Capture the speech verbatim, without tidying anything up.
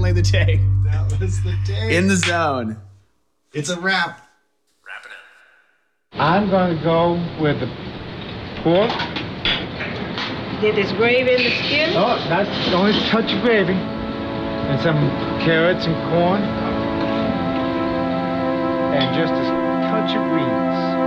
certainly the take. That was the take. In the zone. It's a wrap. Wrap it up. I'm going to go with the pork. Did this gravy in the skin? Oh, that's only a touch of gravy. And some carrots and corn. And just a touch of greens.